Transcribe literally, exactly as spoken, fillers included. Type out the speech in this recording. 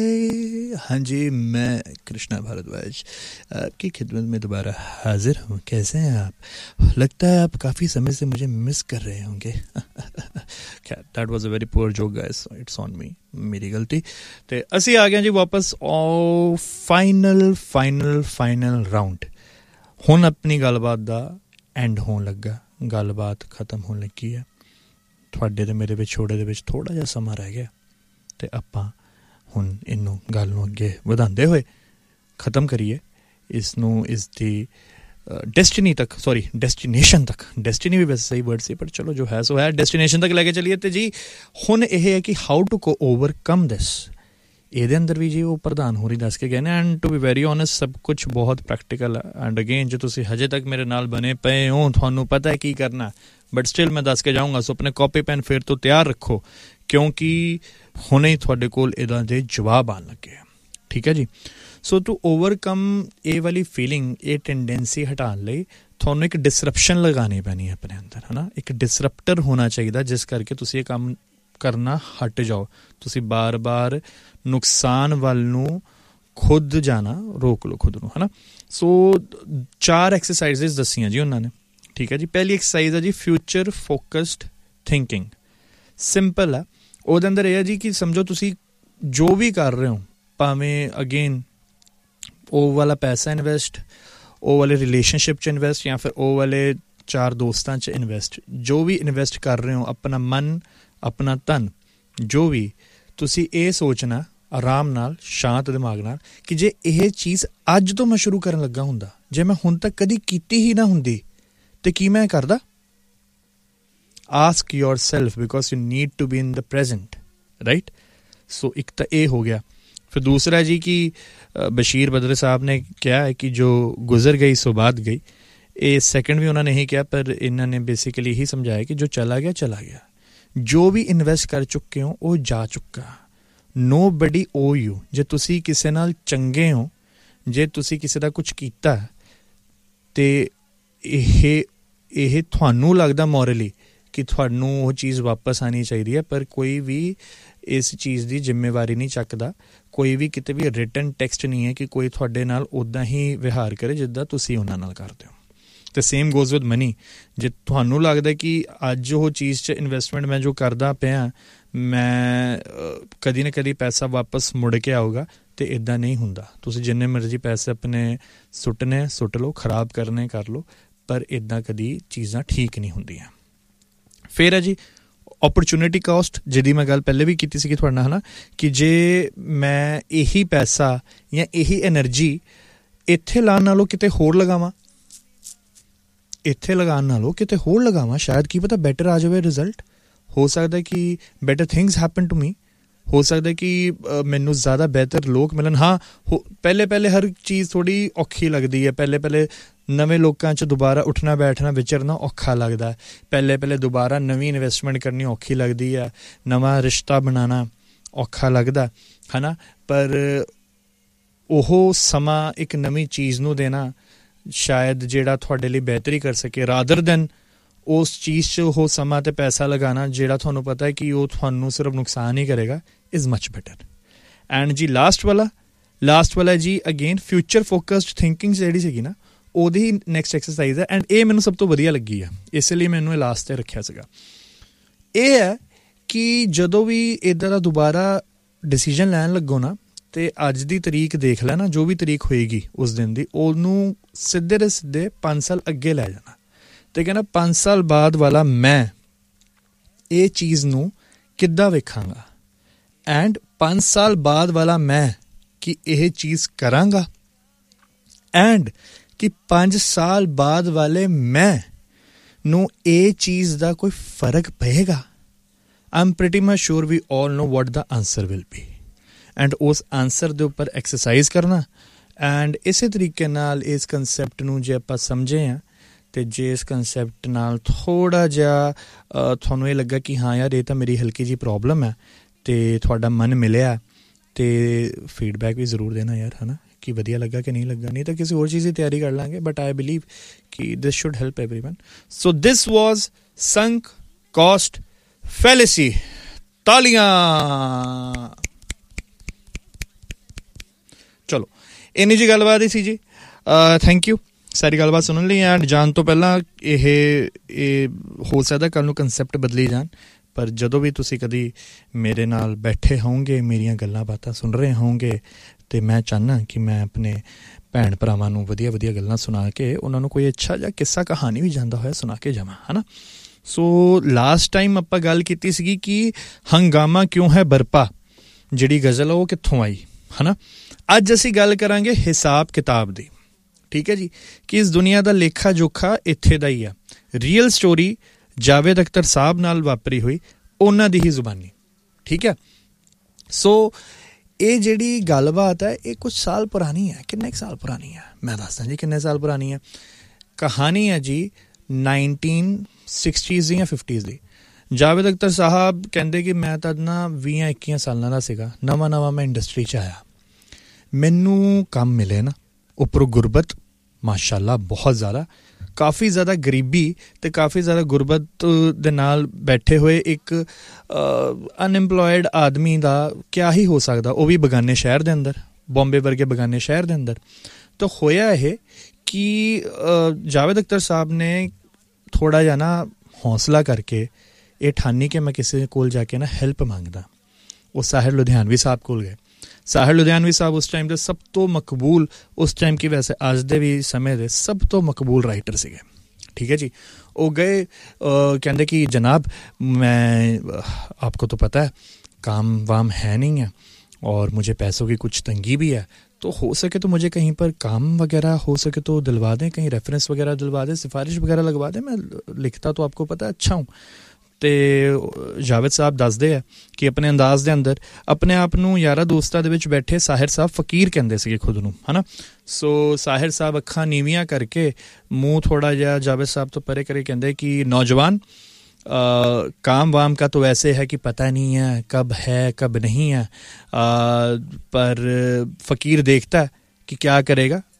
हाँ जी, मैं कृष्णा भारद्वाज आपकी खिदमत में दोबारा हाजिर हूँ। कैसे हैं आप? लगता है आप काफ़ी समय से मुझे मिस कर रहे होंगे। That was a very poor joke guys, it's on me, मेरी गलती। तो ਅਸੀਂ ਆ ਗਏ ਜੀ ਵਾਪਸ ਉਹ ਫਾਈਨਲ ਫਾਈਨਲ ਫਾਈਨਲ ਰਾਊਂਡ। ਹੁਣ ਆਪਣੀ ਗੱਲਬਾਤ ਦਾ ਐਂਡ ਹੋਣ ਲੱਗਾ, ਗੱਲਬਾਤ ਖਤਮ ਹੋਣ ਲੱਗੀ ਹੈ। ਤੁਹਾਡੇ ਅਤੇ ਮੇਰੇ ਵਿਛੋੜੇ ਦੇ ਵਿੱਚ ਥੋੜ੍ਹਾ ਜਿਹਾ ਸਮਾਂ ਰਹਿ ਗਿਆ ਅਤੇ ਆਪਾਂ ਹੁਣ ਇਹਨੂੰ ਗੱਲ ਨੂੰ ਅੱਗੇ ਵਧਾਉਂਦੇ ਹੋਏ ਖ਼ਤਮ ਕਰੀਏ ਇਸ ਨੂੰ, ਇਸ ਦੀ ਡੈਸਟੀਨੀ ਤੱਕ, ਸੌਰੀ ਡੈਸਟੀਨੇਸ਼ਨ ਤੱਕ। ਡੈਸਟੀਨੀ ਵੀ ਵੈਸੇ ਸਹੀ ਵਰਡ ਸੀ, ਪਰ ਚਲੋ ਜੋ ਹੈ ਸੋ ਹੈ, ਡੈਸਟੀਨੇਸ਼ਨ ਤੱਕ ਲੈ ਕੇ ਚੱਲੀਏ। ਅਤੇ ਜੀ ਹੁਣ ਇਹ ਹੈ ਕਿ ਹਾਊ ਟੂ ਕੋ ਓਵਰਕਮ ਦਿਸ, ਇਹਦੇ ਅੰਦਰ ਵੀ ਜੀ ਉਹ ਪ੍ਰਧਾਨ ਹੋਰੀ ਦੱਸ ਕੇ ਗਏ ਨੇ। And to be very honest ਸਭ ਕੁਛ ਬਹੁਤ ਪ੍ਰੈਕਟੀਕਲ ਹੈ। ਐਂਡ ਅਗੇਨ ਜੇ ਤੁਸੀਂ ਹਜੇ ਤੱਕ ਮੇਰੇ ਨਾਲ ਬਣੇ ਪਏ ਹੋ, ਤੁਹਾਨੂੰ ਪਤਾ ਹੈ ਕੀ ਕਰਨਾ, ਬਟ ਸਟਿਲ ਮੈਂ ਦੱਸ ਕੇ ਜਾਊਂਗਾ। ਸੋ ਆਪਣੇ ਕਾਪੀ ਪੈਨ ਫਿਰ ਤੋਂ ਤਿਆਰ ਰੱਖੋ, ਕਿਉਂਕਿ ਹੁਣੇ ਹੀ ਤੁਹਾਡੇ ਕੋਲ ਇਹਦਾ ਦੇ ਜਵਾਬ ਆਉਣ ਲੱਗੇ ਆ। ਠੀਕ ਹੈ ਜੀ। ਸੋ ਟੂ ਓਵਰਕਮ ਇਹ ਵਾਲੀ ਫੀਲਿੰਗ, ਇਹ ਟੈਂਡੈਂਸੀ ਹਟਾਉਣ ਲਈ ਤੁਹਾਨੂੰ ਇੱਕ ਡਿਸਰਪਸ਼ਨ ਲਗਾਉਣੀ ਪੈਣੀ ਹੈ ਆਪਣੇ ਅੰਦਰ, ਹੈ ਨਾ। ਇੱਕ ਡਿਸਰਪਟਰ ਹੋਣਾ ਚਾਹੀਦਾ ਜਿਸ ਕਰਕੇ ਤੁਸੀਂ ਇਹ ਕੰਮ ਕਰਨਾ ਹਟ ਜਾਓ। ਤੁਸੀਂ ਬਾਰ ਬਾਰ ਨੁਕਸਾਨ ਵੱਲ ਨੂੰ ਖੁਦ ਜਾਣਾ ਰੋਕ ਲਓ ਖੁਦ ਨੂੰ, ਹੈ ਨਾ। ਸੋ ਚਾਰ ਐਕਸਰਸਾਈਜ਼ਿਸ ਦੱਸੀਆਂ ਜੀ ਉਹਨਾਂ ਨੇ। ਠੀਕ ਹੈ ਜੀ। ਪਹਿਲੀ ਐਕਸਰਸਾਈਜ਼ ਹੈ ਜੀ ਫਿਊਚਰ ਫੋਕਸਡ ਥਿੰਕਿੰਗ। ਸਿੰਪਲ ਹੈ। ਉਹਦੇ ਅੰਦਰ ਇਹ ਹੈ ਜੀ ਕਿ ਸਮਝੋ ਤੁਸੀਂ ਜੋ ਵੀ ਕਰ ਰਹੇ ਹੋ, ਭਾਵੇਂ ਅਗੇਨ ਉਹ ਵਾਲਾ ਪੈਸਾ ਇਨਵੈਸਟ, ਉਹ ਵਾਲੇ ਰਿਲੇਸ਼ਨਸ਼ਿਪ 'ਚ ਇਨਵੈਸਟ, ਜਾਂ ਫਿਰ ਉਹ ਵਾਲੇ ਚਾਰ ਦੋਸਤਾਂ 'ਚ ਇਨਵੈਸਟ, ਜੋ ਵੀ ਇਨਵੈਸਟ ਕਰ ਰਹੇ ਹੋ, ਆਪਣਾ ਮਨ, ਆਪਣਾ ਧਨ, ਜੋ ਵੀ, ਤੁਸੀਂ ਇਹ ਸੋਚਣਾ ਆਰਾਮ ਨਾਲ, ਸ਼ਾਂਤ ਦਿਮਾਗ ਨਾਲ ਕਿ ਜੇ ਇਹ ਚੀਜ਼ ਅੱਜ ਤੋਂ ਮੈਂ ਸ਼ੁਰੂ ਕਰਨ ਲੱਗਾ ਹੁੰਦਾ, ਜੇ ਮੈਂ ਹੁਣ ਤੱਕ ਕਦੀ ਕੀਤੀ ਹੀ ਨਾ ਹੁੰਦੀ, ਅਤੇ ਕੀ ਮੈਂ ਕਰਦਾ? Ask your self, because you need to be in the present, right. ਸੋ ਇੱਕ ਤਾਂ ਇਹ ਹੋ ਗਿਆ। ਫਿਰ ਦੂਸਰਾ ਜੀ ਕਿ ਬਸ਼ੀਰ ਬਦਰ ਸਾਹਿਬ ਨੇ ਕਿਹਾ ਹੈ ਕਿ ਜੋ ਗੁਜ਼ਰ ਗਈ ਸੋ ਬਾਤ ਗਈ। ਇਹ ਸੈਕਿੰਡ ਵੀ ਉਹਨਾਂ ਨੇ ਹੀ ਕਿਹਾ, ਪਰ ਇਹਨਾਂ ਨੇ ਬੇਸਿਕਲੀ ਹੀ ਸਮਝਾਇਆ ਕਿ ਜੋ ਚਲਾ ਗਿਆ ਚਲਾ ਗਿਆ। ਜੋ ਵੀ ਇਨਵੈਸਟ ਕਰ ਚੁੱਕੇ ਹੋ ਉਹ ਜਾ ਚੁੱਕਾ। ਨੋ ਬਡੀ ਓ ਯੂ। ਜੇ ਤੁਸੀਂ ਕਿਸੇ ਨਾਲ ਚੰਗੇ ਹੋ, ਜੇ ਤੁਸੀਂ ਕਿਸੇ ਦਾ ਕੁਛ ਕੀਤਾ ਅਤੇ ਇਹ ਇਹ ਤੁਹਾਨੂੰ ਲੱਗਦਾ ਮੋਰਲੀ ਕਿ ਤੁਹਾਨੂੰ ਉਹ ਚੀਜ਼ ਵਾਪਸ ਆਉਣੀ ਚਾਹੀਦੀ ਹੈ, ਪਰ ਕੋਈ ਵੀ ਇਸ ਚੀਜ਼ ਦੀ ਜ਼ਿੰਮੇਵਾਰੀ ਨਹੀਂ ਚੱਕਦਾ। ਕੋਈ ਵੀ ਕਿਤੇ ਵੀ ਰਿਟਨ ਟੈਕਸਟ ਨਹੀਂ ਹੈ ਕਿ ਕੋਈ ਤੁਹਾਡੇ ਨਾਲ ਉੱਦਾਂ ਹੀ ਵਿਹਾਰ ਕਰੇ ਜਿੱਦਾਂ ਤੁਸੀਂ ਉਹਨਾਂ ਨਾਲ ਕਰਦੇ ਹੋ। ਅਤੇ ਸੇਮ ਗੋਜ਼ ਵਿਦ ਮਨੀ। ਜੇ ਤੁਹਾਨੂੰ ਲੱਗਦਾ ਕਿ ਅੱਜ ਉਹ ਚੀਜ਼ 'ਚ ਇਨਵੈਸਟਮੈਂਟ ਮੈਂ ਜੋ ਕਰਦਾ ਪਿਆ, ਮੈਂ ਕਦੀ ਨਾ ਕਦੀ ਪੈਸਾ ਵਾਪਸ ਮੁੜ ਕੇ ਆਊਗਾ, ਅਤੇ ਇੱਦਾਂ ਨਹੀਂ ਹੁੰਦਾ। ਤੁਸੀਂ ਜਿੰਨੇ ਮਰਜ਼ੀ ਪੈਸੇ ਆਪਣੇ ਸੁੱਟਣੇ ਸੁੱਟ ਲਓ, ਖਰਾਬ ਕਰਨੇ ਕਰ ਲਓ, ਪਰ ਇੱਦਾਂ ਕਦੀ ਚੀਜ਼ਾਂ ਠੀਕ ਨਹੀਂ ਹੁੰਦੀਆਂ। ਫਿਰ ਹੈ ਜੀ ਓਪਰਚੁਨਿਟੀ ਕਾਸਟ, ਜਿਹਦੀ ਮੈਂ ਗੱਲ ਪਹਿਲੇ ਵੀ ਕੀਤੀ ਸੀਗੀ ਤੁਹਾਡੇ ਨਾਲ, ਹੈ ਨਾ, ਕਿ ਜੇ ਮੈਂ ਇਹੀ ਪੈਸਾ ਜਾਂ ਇਹੀ ਐਨਰਜੀ ਇੱਥੇ ਲਾਉਣ ਨਾਲੋਂ ਕਿਤੇ ਹੋਰ ਲਗਾਵਾਂ, ਇੱਥੇ ਲਗਾਉਣ ਨਾਲੋਂ ਕਿਤੇ ਹੋਰ ਲਗਾਵਾਂ, ਸ਼ਾਇਦ ਕੀ ਪਤਾ ਬੈਟਰ ਆ ਜਾਵੇ ਰਿਜ਼ਲਟ। ਹੋ ਸਕਦਾ ਕਿ better things happen to me. ਹੋ ਸਕਦਾ ਕਿ ਮੈਨੂੰ ਜ਼ਿਆਦਾ ਬਿਹਤਰ ਲੋਕ ਮਿਲਣ। ਹਾਂ, ਹੋ ਪਹਿਲੇ ਪਹਿਲੇ ਹਰ ਚੀਜ਼ ਥੋੜ੍ਹੀ ਔਖੀ ਲੱਗਦੀ ਹੈ। ਪਹਿਲੇ ਪਹਿਲੇ ਨਵੇਂ ਲੋਕਾਂ 'ਚ ਦੁਬਾਰਾ ਉੱਠਣਾ ਬੈਠਣਾ ਵਿਚਰਨਾ ਔਖਾ ਲੱਗਦਾ। ਪਹਿਲੇ ਪਹਿਲੇ ਦੁਬਾਰਾ ਨਵੀਂ ਇਨਵੈਸਟਮੈਂਟ ਕਰਨੀ ਔਖੀ ਲੱਗਦੀ ਹੈ। ਨਵਾਂ ਰਿਸ਼ਤਾ ਬਣਾਉਣਾ ਔਖਾ ਲੱਗਦਾ, ਹੈ ਨਾ। ਪਰ ਉਹ ਸਮਾਂ ਇੱਕ ਨਵੀਂ ਚੀਜ਼ ਨੂੰ ਦੇਣਾ ਸ਼ਾਇਦ ਜਿਹੜਾ ਤੁਹਾਡੇ ਲਈ ਬਿਹਤਰੀ ਕਰ ਸਕੇ, ਰਾਦਰ ਦੈਨ ਉਸ ਚੀਜ਼ 'ਚ ਉਹ ਸਮਾਂ ਅਤੇ ਪੈਸਾ ਲਗਾਉਣਾ ਜਿਹੜਾ ਤੁਹਾਨੂੰ ਪਤਾ ਹੈ ਕਿ ਉਹ ਤੁਹਾਨੂੰ ਸਿਰਫ ਨੁਕਸਾਨ ਹੀ ਕਰੇਗਾ, ਇਜ਼ ਮਚ ਬੈਟਰ। ਐਂਡ ਜੀ ਲਾਸਟ ਵਾਲਾ ਲਾਸਟ ਵਾਲਾ ਜੀ ਅਗੇਨ ਫਿਊਚਰ ਫੋਕਸਡ ਥਿੰਕਿੰਗ ਜਿਹੜੀ ਸੀਗੀ ਨਾ, ਉਹਦੀ ਨੈਕਸਟ ਐਕਸਰਸਾਈਜ਼ ਹੈ। ਐਂਡ ਇਹ ਮੈਨੂੰ ਸਭ ਤੋਂ ਵਧੀਆ ਲੱਗੀ ਆ, ਇਸ ਲਈ ਮੈਨੂੰ ਇਹ ਲਾਸਟ 'ਤੇ ਰੱਖਿਆ ਸੀਗਾ। ਇਹ ਹੈ ਕਿ ਜਦੋਂ ਵੀ ਇੱਦਾਂ ਦਾ ਦੁਬਾਰਾ ਡਿਸੀਜ਼ਨ ਲੈਣ ਲੱਗੋ ਨਾ, ਅਤੇ ਅੱਜ ਦੀ ਤਰੀਕ ਦੇਖ ਲੈਣਾ, ਜੋ ਵੀ ਤਰੀਕ ਹੋਏਗੀ ਉਸ ਦਿਨ ਦੀ, ਉਹਨੂੰ ਸਿੱਧੇ ਦੇ ਸਿੱਧੇ ਪੰਜ ਸਾਲ ਅੱਗੇ ਲੈ ਜਾਣਾ, ਅਤੇ ਕਹਿੰਦਾ ਪੰਜ ਸਾਲ ਬਾਅਦ ਵਾਲਾ ਮੈਂ ਇਹ ਚੀਜ਼ ਨੂੰ ਕਿੱਦਾਂ ਵੇਖਾਂਗਾ, ਐਂਡ ਪੰਜ ਸਾਲ ਬਾਅਦ ਵਾਲਾ ਮੈਂ ਕਿ ਇਹ ਚੀਜ਼ ਕਰਾਂਗਾ, ਐਂਡ ਕਿ ਪੰਜ ਸਾਲ ਬਾਅਦ ਵਾਲੇ ਮੈਂ ਨੂੰ ਇਹ ਚੀਜ਼ ਦਾ ਕੋਈ ਫਰਕ ਪਏਗਾ। I am pretty much sure we all no what the answer will be, and ਉਸ ਆਂਸਰ ਦੇ ਉੱਪਰ ਐਕਸਰਸਾਈਜ਼ ਕਰਨਾ। ਐਂਡ ਇਸੇ ਤਰੀਕੇ ਨਾਲ ਇਸ ਕੰਸੈਪਟ ਨੂੰ ਜੇ ਆਪਾਂ ਸਮਝੇ ਹਾਂ, ਅਤੇ ਜੇ ਇਸ ਕੰਸੈਪਟ ਨਾਲ ਥੋੜ੍ਹਾ ਜਿਹਾ ਤੁਹਾਨੂੰ ਇਹ ਲੱਗਾ ਕਿ ਹਾਂ ਯਾਰ ਇਹ ਤਾਂ ਮੇਰੀ ਹਲਕੀ ਜਿਹੀ ਪ੍ਰੋਬਲਮ ਹੈ, ਅਤੇ ਤੁਹਾਡਾ ਮਨ ਮਿਲਿਆ, ਅਤੇ ਫੀਡਬੈਕ ਵੀ ਜ਼ਰੂਰ ਦੇਣਾ ਯਾਰ, ਹੈ ਨਾ, ਕਿ ਵਧੀਆ ਲੱਗਾ ਕਿ ਨਹੀਂ ਲੱਗਾ। ਨਹੀਂ ਤਾਂ ਕਿਸੇ ਹੋਰ ਚੀਜ਼ ਦੀ ਤਿਆਰੀ ਕਰ ਲਾਂਗੇ, ਬਟ ਆਈ ਬਿਲੀਵ ਕਿ ਦਿਸ should help everyone. So this was ਸੰਕ caste ਫੈਲੇਸੀ। ਤਾਲੀਆਂ। ਚਲੋ ਇੰਨੀ ਜੀ ਗੱਲਬਾਤ ਹੀ ਸੀ ਜੀ। ਥੈਂਕ ਯੂ ਸਾਰੀ ਗੱਲਬਾਤ ਸੁਣਨ ਲਈ। ਐਂਡ ਜਾਣ ਤੋਂ ਪਹਿਲਾਂ ਇਹ ਇਹ ਹੋ ਸਕਦਾ ਕੱਲ੍ਹ ਨੂੰ ਕੰਸੈਪਟ ਬਦਲੀ ਜਾਣ, ਪਰ ਜਦੋਂ ਵੀ ਤੁਸੀਂ ਕਦੀ ਮੇਰੇ ਨਾਲ ਬੈਠੇ ਹੋਵੋਗੇ, ਮੇਰੀਆਂ ਗੱਲਾਂ ਬਾਤਾਂ ਸੁਣ ਰਹੇ ਹੋਵੋਗੇ, ਅਤੇ ਮੈਂ ਚਾਹੁੰਦਾ ਕਿ ਮੈਂ ਆਪਣੇ ਭੈਣ ਭਰਾਵਾਂ ਨੂੰ ਵਧੀਆ ਵਧੀਆ ਗੱਲਾਂ ਸੁਣਾ ਕੇ ਉਹਨਾਂ ਨੂੰ ਕੋਈ ਅੱਛਾ ਜਿਹਾ ਕਿੱਸਾ ਕਹਾਣੀ ਵੀ ਜਾਂਦਾ ਹੋਇਆ ਸੁਣਾ ਕੇ ਜਾਵਾਂ, ਹੈ ਨਾ। ਸੋ ਲਾਸਟ ਟਾਈਮ ਆਪਾਂ ਗੱਲ ਕੀਤੀ ਸੀਗੀ ਕਿ ਹੰਗਾਮਾ ਕਿਉਂ ਹੈ ਬਰਪਾ, ਜਿਹੜੀ ਗਜ਼ਲ ਆ ਉਹ ਕਿੱਥੋਂ ਆਈ, ਹੈ ਨਾ। ਅੱਜ ਅਸੀਂ ਗੱਲ ਕਰਾਂਗੇ ਹਿਸਾਬ ਕਿਤਾਬ ਦੀ, ਠੀਕ ਹੈ ਜੀ, ਕਿ ਇਸ ਦੁਨੀਆ ਦਾ ਲੇਖਾ ਜੋਖਾ ਇੱਥੇ ਦਾ ਹੀ ਆ। ਰੀਅਲ ਸਟੋਰੀ ਜਾਵੇਦ ਅਖਤਰ ਸਾਹਿਬ ਨਾਲ ਵਾਪਰੀ ਹੋਈ, ਉਹਨਾਂ ਦੀ ਹੀ ਜ਼ੁਬਾਨੀ, ਠੀਕ ਹੈ। ਸੋ ਇਹ ਜਿਹੜੀ ਗੱਲਬਾਤ ਹੈ ਇਹ ਕੁਛ ਸਾਲ ਪੁਰਾਣੀ ਹੈ। ਕਿੰਨੇ ਕੁ ਸਾਲ ਪੁਰਾਣੀ ਹੈ ਮੈਂ ਦੱਸਦਾ ਜੀ ਕਿੰਨੇ ਸਾਲ ਪੁਰਾਣੀ ਹੈ। ਕਹਾਣੀ ਹੈ ਜੀ ਨਾਈਨਟੀਨ ਸਿਕਸਟੀਜ਼ ਦੀ ਜਾਂ ਫਿਫਟੀਜ਼ ਦੀ। ਜਾਵੇਦ ਅਖਤਰ ਸਾਹਿਬ ਕਹਿੰਦੇ ਕਿ ਮੈਂ ਤਾਂ ਨਾ ਵੀਹਾਂ ਇੱਕੀਆਂ ਸਾਲਾਂ ਦਾ ਸੀਗਾ, ਨਵਾਂ ਨਵਾਂ ਮੈਂ ਇੰਡਸਟਰੀ 'ਚ ਆਇਆ, ਮੈਨੂੰ ਕੰਮ ਮਿਲੇ ਨਾ, ਉੱਪਰੋਂ ਗੁਰਬਤ ਮਾਸ਼ਾਅੱਲਾ ਬਹੁਤ ਜ਼ਿਆਦਾ, ਕਾਫੀ ਜ਼ਿਆਦਾ ਗਰੀਬੀ ਅਤੇ ਕਾਫੀ ਜ਼ਿਆਦਾ ਗੁਰਬਤ ਦੇ ਨਾਲ ਬੈਠੇ ਹੋਏ ਇੱਕ ਅਨਇੰਪਲੋਇਡ ਆਦਮੀ ਦਾ ਕਿਆ ਹੀ ਹੋ ਸਕਦਾ, ਉਹ ਵੀ ਬਗਾਨੇ ਸ਼ਹਿਰ ਦੇ ਅੰਦਰ, ਬੰਬੇ ਵਰਗੇ ਬਗਾਨੇ ਸ਼ਹਿਰ ਦੇ ਅੰਦਰ। ਤਾਂ ਹੋਇਆ ਇਹ ਕਿ ਜਾਵੇਦ ਅਖਤਰ ਸਾਹਿਬ ਨੇ ਥੋੜ੍ਹਾ ਜਿਹਾ ਨਾ ਹੌਸਲਾ ਕਰਕੇ ਇਹ ਠਾਨੀ ਕਿ ਮੈਂ ਕਿਸੇ ਕੋਲ ਜਾ ਕੇ ਨਾ ਹੈਲਪ ਮੰਗਦਾ। ਉਹ ਸਾਹਿਰ ਲੁਧਿਆਣਵੀ ਸਾਹਿਬ ਕੋਲ ਗਏ। ਸਾਹਿਰ ਲੁਧਿਆਣਵੀ ਸਾਹਿਬ ਉਸ ਟਾਈਮ ਦੇ ਸਭ ਤੋਂ ਮਕਬੂਲ, ਉਸ ਟਾਈਮ ਕੀ ਵੈਸੇ ਅੱਜ ਦੇ ਵੀ ਸਮੇਂ ਦੇ ਸਭ ਤੋਂ ਮਕਬੂਲ ਰਾਈਟਰ ਸੀਗੇ, ਠੀਕ ਹੈ ਜੀ। ਉਹ ਗਏ, ਕਹਿੰਦੇ कि जनाब मैं आपको तो पता है काम वाम है नहीं है और मुझे पैसों की कुछ तंगी भी है, तो हो सके तो मुझे कहीं पर काम वगैरह हो सके तो दिलवा दें, कहीं रेफरेंस वगैरह दिलवा दें, सिफारिश वगैरह लगवा दें, मैं लिखता तो आपको पता है अच्छा हूँ। ਅਤੇ ਜਾਵੇਦ ਸਾਹਿਬ ਦੱਸਦੇ ਆ ਕਿ ਆਪਣੇ ਅੰਦਾਜ਼ ਦੇ ਅੰਦਰ ਆਪਣੇ ਆਪ ਨੂੰ ਯਾਰਾਂ ਦੋਸਤਾਂ ਦੇ ਵਿੱਚ ਬੈਠੇ ਸਾਹਿਰ ਸਾਹਿਬ ਫਕੀਰ ਕਹਿੰਦੇ ਸੀਗੇ ਖੁਦ ਨੂੰ, ਹੈ ਨਾ। ਸੋ ਸਾਹਿਰ ਸਾਹਿਬ ਅੱਖਾਂ ਨੀਵੀਆਂ ਕਰਕੇ ਮੂੰਹ ਥੋੜ੍ਹਾ ਜਿਹਾ ਜਾਵੇਦ ਸਾਹਿਬ ਤੋਂ ਪਰੇ ਕਰੇ ਕਹਿੰਦੇ ਕਿ ਨੌਜਵਾਨ काम वाम का तो ऐसे है कि पता नहीं है कब है कब नहीं है, आ, पर फ़कीर देखता है कि क्या करेगा,